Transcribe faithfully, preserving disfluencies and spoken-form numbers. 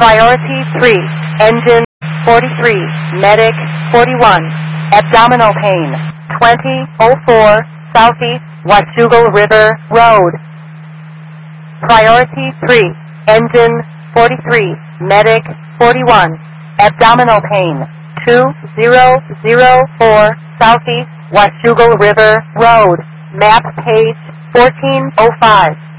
Priority three, engine forty-three, medic forty-one, abdominal pain twenty oh four, Southeast Washougal River Road. Priority three, engine forty-three, medic forty-one, abdominal pain two thousand four, Southeast Washougal River Road. Map page fourteen oh five.